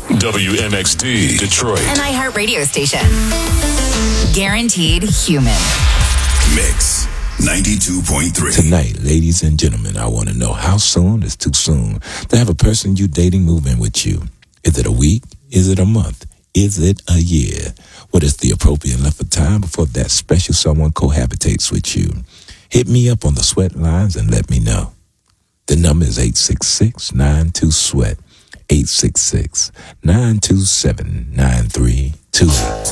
WMXD, Detroit. An iHeart radio station. Guaranteed human. Mix 92.3. Tonight, ladies and gentlemen, I want to know how soon is too soon to have a person you dating move in with you. Is it a week? Is it a month? Is it a year? What is the appropriate length of time before that special someone cohabitates with you? Hit me up on the sweat lines and let me know. The number is 866-92-SWEAT, 866-927-9328.